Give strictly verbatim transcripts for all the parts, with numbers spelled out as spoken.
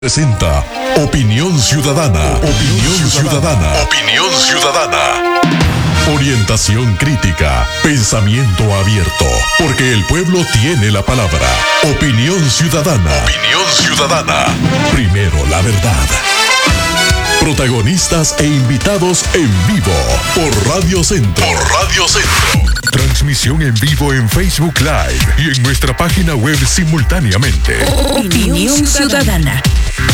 Presenta Opinión Ciudadana. Opinión Ciudadana. Opinión Ciudadana. Orientación crítica. Pensamiento abierto. Porque el pueblo tiene la palabra. Opinión Ciudadana. Opinión Ciudadana. Primero la verdad. Protagonistas e invitados en vivo por Radio Centro. Por Radio Centro. Transmisión en vivo en Facebook Live y en nuestra página web simultáneamente. Opinión Ciudadana.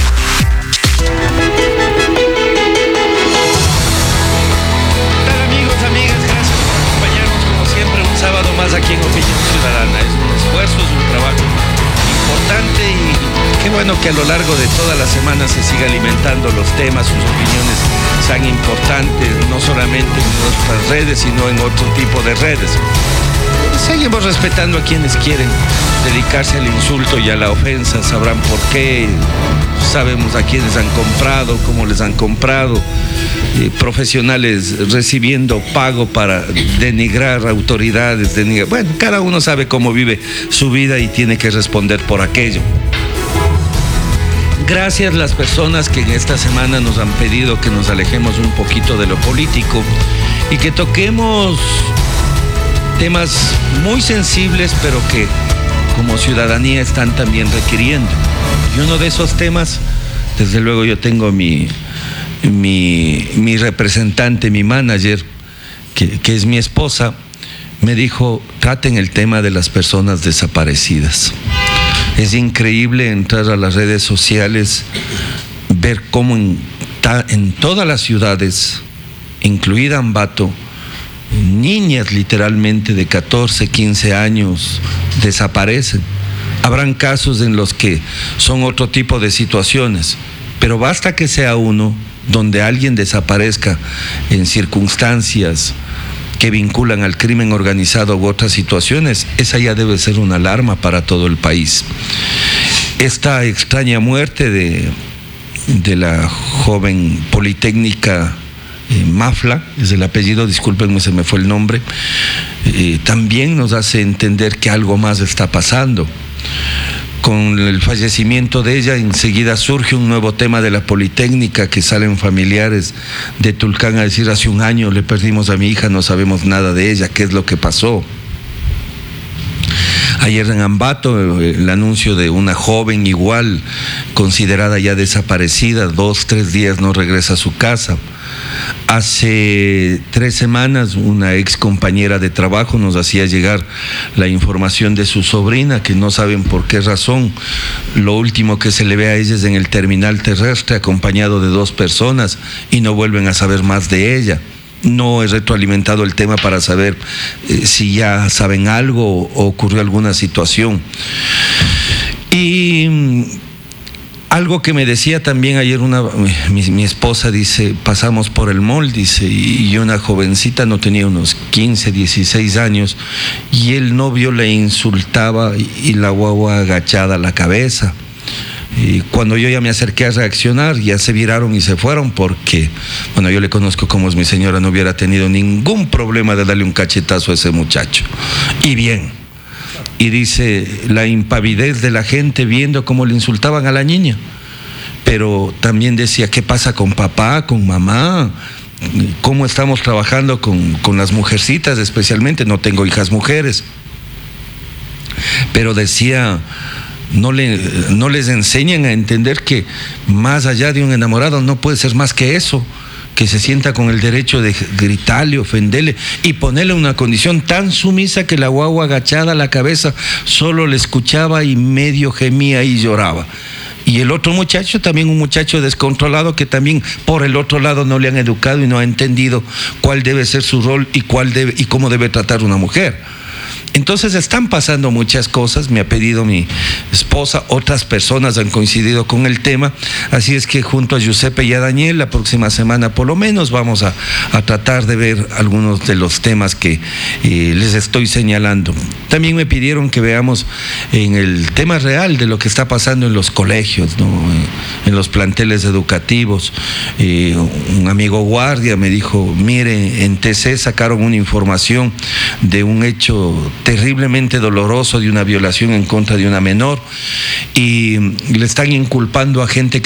Hola amigos, amigas, gracias por acompañarnos como siempre un sábado más aquí en Opinión Ciudadana. Es un esfuerzo, es un trabajo importante y qué bueno que a lo largo de toda la semana se siga alimentando los temas, sus opiniones sean importantes, no solamente en nuestras redes, sino en otro tipo de redes. Seguimos respetando a quienes quieren dedicarse al insulto y a la ofensa, sabrán por qué, sabemos a quienes han comprado, cómo les han comprado, eh, profesionales recibiendo pago para denigrar autoridades, denigrar. Bueno, cada uno sabe cómo vive su vida y tiene que responder por aquello. Gracias a las personas que en esta semana nos han pedido que nos alejemos un poquito de lo político y que toquemos temas muy sensibles, pero que como ciudadanía están también requiriendo. Y uno de esos temas, desde luego yo tengo mi, mi, mi representante, mi manager, que, que es mi esposa, me dijo, traten el tema de las personas desaparecidas. Es increíble entrar a las redes sociales, ver cómo en, en todas las ciudades, incluida Ambato, niñas literalmente de catorce, quince años desaparecen. Habrán casos en los que son otro tipo de situaciones, pero basta que sea uno donde alguien desaparezca en circunstancias que vinculan al crimen organizado u otras situaciones, esa ya debe ser una alarma para todo el país. Esta extraña muerte de, de la joven politécnica eh, Mafla, es el apellido, discúlpenme, se me fue el nombre, eh, también nos hace entender que algo más está pasando. Con el fallecimiento de ella, enseguida surge un nuevo tema de la Politécnica, que salen familiares de Tulcán a decir, hace un año le perdimos a mi hija, no sabemos nada de ella, qué es lo que pasó. Ayer en Ambato, el anuncio de una joven igual, considerada ya desaparecida, dos, tres días no regresa a su casa. Hace tres semanas una ex compañera de trabajo nos hacía llegar la información de su sobrina, que no saben por qué razón. Lo último que se le ve a ella es en el terminal terrestre, acompañado de dos personas, y no vuelven a saber más de ella. No he retroalimentado el tema para saber eh, si ya saben algo o ocurrió alguna situación. Y algo que me decía también ayer una mi, mi esposa, dice, pasamos por el mall, dice, y una jovencita, no tenía unos quince, dieciséis años, y el novio le insultaba y, y la guagua agachada a la cabeza. Y cuando yo ya me acerqué a reaccionar, ya se viraron y se fueron porque, bueno, yo le conozco como es mi señora, no hubiera tenido ningún problema de darle un cachetazo a ese muchacho. Y bien. Y dice, la impavidez de la gente viendo cómo le insultaban a la niña. Pero también decía, ¿qué pasa con papá, con mamá? ¿Cómo estamos trabajando con, con las mujercitas especialmente? No tengo hijas mujeres. Pero decía, no, le, no les enseñan a entender que más allá de un enamorado no puede ser más que eso, que se sienta con el derecho de gritarle, ofenderle y ponerle una condición tan sumisa que la guagua agachada a la cabeza solo le escuchaba y medio gemía y lloraba. Y el otro muchacho, también un muchacho descontrolado que también por el otro lado no le han educado y no ha entendido cuál debe ser su rol y cuál debe y cómo debe tratar una mujer. Entonces están pasando muchas cosas, me ha pedido mi esposa, otras personas han coincidido con el tema, así es que junto a Giuseppe y a Daniel, la próxima semana por lo menos vamos a, a tratar de ver algunos de los temas que eh, les estoy señalando. También me pidieron que veamos en el tema real de lo que está pasando en los colegios, ¿no? en los planteles educativos. Y un amigo guardia me dijo, mire, en T C sacaron una información de un hecho terriblemente doloroso, de una violación en contra de una menor, y le están inculpando a gente que